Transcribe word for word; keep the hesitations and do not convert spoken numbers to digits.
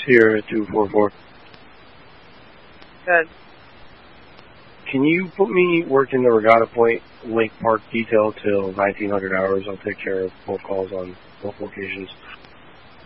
Sierra two four four. Good. Can you put me working the Regatta Point Lake Park detail till nineteen hundred hours? I'll take care of both calls on both locations.